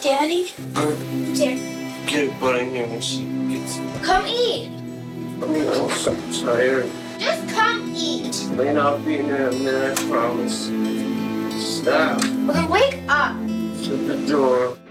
Daddy? Dad. Get butt in here when she gets. Come eat. I'm so tired. Just come eat. Lane, I'll be in there in a minute, I promise. Stop. Well, then wake up. Shut the door.